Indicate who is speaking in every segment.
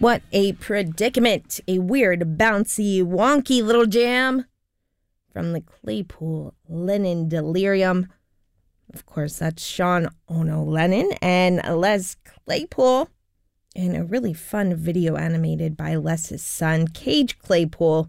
Speaker 1: What a predicament. A weird, bouncy, wonky little jam from the Claypool Lennon Delirium. Of course, that's Sean Ono Lennon and Les Claypool. And a really fun video animated by Les's son, Cage Claypool.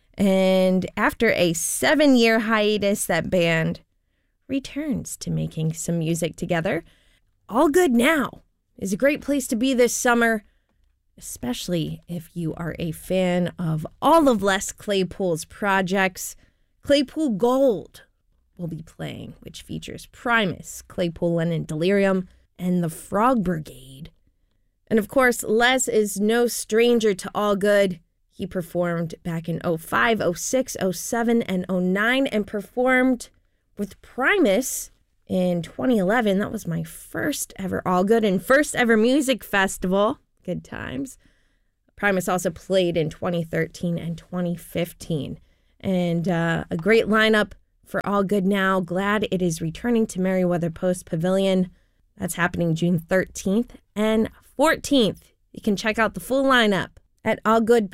Speaker 1: And after a 7-year hiatus, that band returns to making some music together. All Good Now is a great place to be this summer, especially if you are a fan of all of Les Claypool's projects. Claypool Gold will be playing, which features Primus, Claypool Lennon Delirium, and the Frog Brigade. And of course, Les is no stranger to All Good. He performed back in 05, 06, 07, and 09, and performed with Primus in 2011. That was my first ever All Good and first ever music festival. Good times. Primus also played in 2013 and 2015. And a great lineup for All Good Now. Glad it is returning to Merriweather Post Pavilion. That's happening June 13th and 14th. You can check out the full lineup at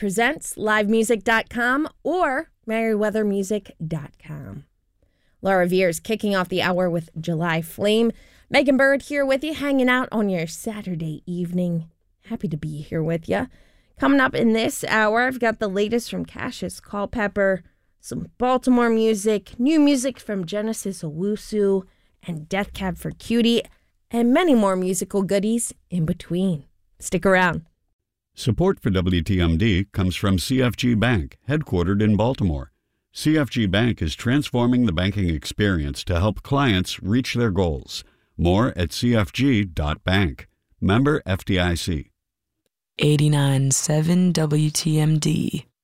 Speaker 1: allgoodpresentslivemusic.com or merriweathermusic.com. Laura Veers kicking off the hour with July Flame. Megan Bird here with you, hanging out on your Saturday evening. Happy to be here with you. Coming up in this hour, I've got the latest from Cassius Culpepper, some Baltimore music, new music from Genesis Owusu, and Death Cab for Cutie, and many more musical goodies in between. Stick around.
Speaker 2: Support for WTMD comes from CFG Bank, headquartered in Baltimore. CFG Bank is transforming the banking experience to help clients reach their goals. More at cfg.bank. Member FDIC.
Speaker 3: 89.7 WTMD.